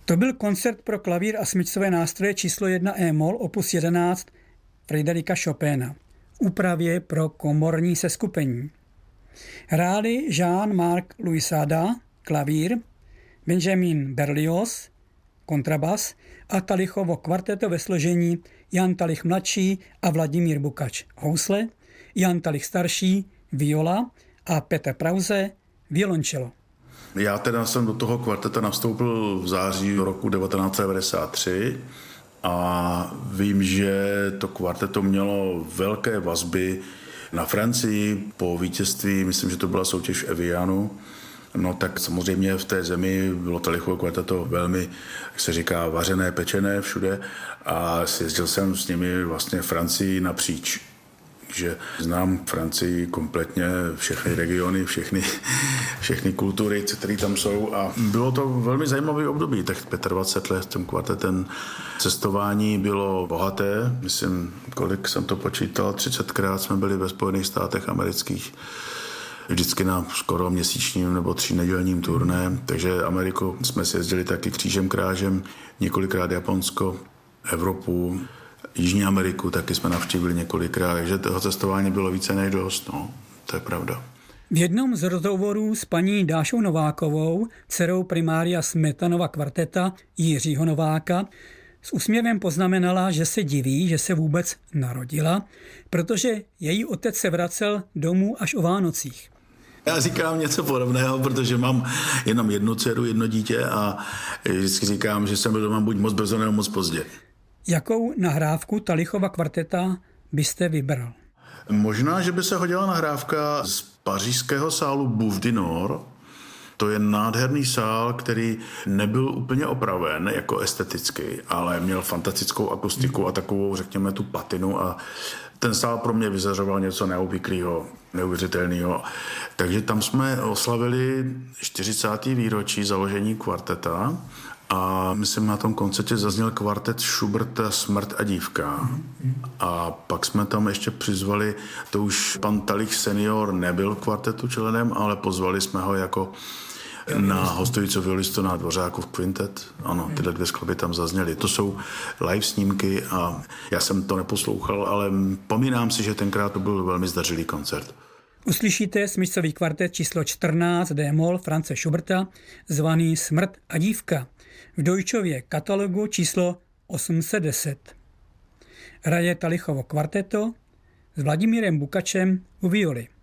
To byl koncert pro klavír a smyčcové nástroje číslo 1 E-moll opus 11 Fryderika Chopina v úpravě pro komorní seskupení. Hráli Jean-Marc Louis-Sada, klavír, Benjamin Berlioz, kontrabas a Talichovo kvarteto ve složení Jan Talich mladší a Vladimír Bukač housle, Jan Talich starší viola a Petr Prause violoncello. Já teda jsem do toho kvarteta nastoupil v září roku 1993 a vím, že to kvarteto mělo velké vazby na Francii po vítězství, myslím, že to byla soutěž v Evianu. No tak samozřejmě v té zemi bylo Talichovo kvarteto velmi, jak se říká, vařené, pečené všude a jezdil jsem s nimi vlastně Francii napříč. Takže znám Francii kompletně, všechny regiony, všechny kultury, které tam jsou a bylo to velmi zajímavé období, tak 25 let s tím kvartetem. Cestování bylo bohaté, myslím, kolik jsem to počítal, 30krát jsme byli ve Spojených státech amerických, vždycky na skoro měsíčním nebo 3nedělním turné, takže Ameriku jsme si jezdili taky křížem krážem, několikrát Japonsko, Evropu, Jižní Ameriku taky jsme navštívili několikrát, takže toho cestování bylo více než dost, no, to je pravda. V jednom z rozhovorů s paní Dášou Novákovou, dcerou primária Smetanova kvarteta Jiřího Nováka, s úsměvem poznamenala, že se diví, že se vůbec narodila, protože její otec se vracel domů až o Vánocích. Já říkám něco podobného, protože mám jenom jednu dceru, jedno dítě a vždycky říkám, že jsem byl doma buď moc brzo nebo moc pozdě. Jakou nahrávku Talichova kvarteta byste vybral? Možná, že by se hodila nahrávka z pařížského sálu Bouffe du Nord. To je nádherný sál, který nebyl úplně opraven jako esteticky, ale měl fantastickou akustiku a takovou, řekněme, tu patinu a ten sál pro mě vyzařoval něco neobvyklého, neuvěřitelného. Takže tam jsme oslavili 40. výročí založení kvarteta a myslím, na tom koncertě zazněl kvartet Schuberta Smrt a dívka. A pak jsme tam ještě přizvali, to už pan Talich senior nebyl v kvartetu členem, ale pozvali jsme ho jako na hostující violistu na Dvořákův kvintet. Ano, tyhle dvě skladby tam zazněly. To jsou live snímky a já jsem to neposlouchal, ale pomínám si, že tenkrát to byl velmi zdařilý koncert. Uslyšíte smyčcový kvartet číslo 14 D-moll Franze Schuberta, zvaný Smrt a dívka, v Deutschově katalogu číslo 810. Hraje Talichovo kvarteto s Vladimírem Bukačem u violy.